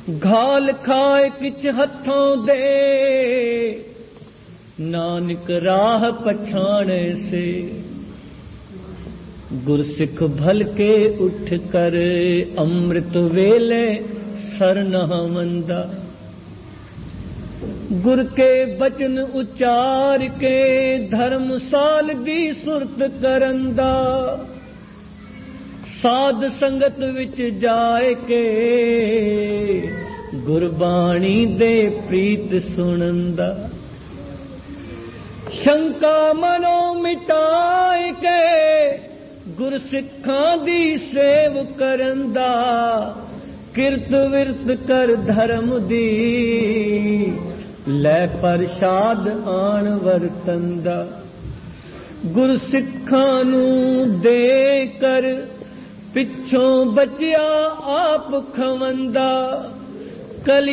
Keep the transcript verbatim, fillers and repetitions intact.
घाल खाए किछ हथों दे, नानक राह पछाणे से। गुरसिख भल के उठ कर, अमृत वेले सरनावंदा। गुर के बचन उचार के, धर्मसाल दी सुरत करंदा। साध संगत विच जाए के, गुरबाणी दे प्रीत सुनंदा। शंका मनो मिटाए के, गुरसिखां दी सेव करंदा। किरत विरत कर धर्म दी, लै प्रसाद आण वरतंदा। गुरसिखां नू दे कर, पिछों बचिया आप खवंदा। कली